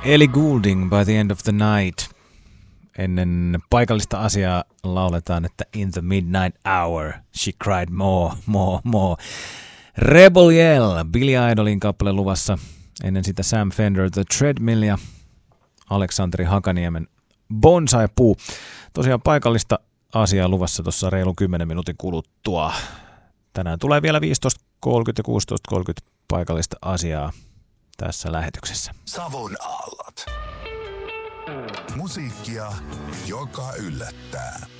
Ellie Goulding, By the End of the Night. Ennen paikallista asiaa lauletaan, että In the Midnight Hour, She Cried More, More, More. Rebel Yell, Billy Idolin kappale luvassa. Ennen sitä Sam Fender, The Treadmill ja Aleksanteri Hakaniemen Bonsai-puu. Tosiaan paikallista asiaa luvassa tuossa reilun 10 minuutin kuluttua. Tänään tulee vielä 15.30 ja 16.30 paikallista asiaa tässä lähetyksessä. Savon aallot. Musiikkia, joka yllättää.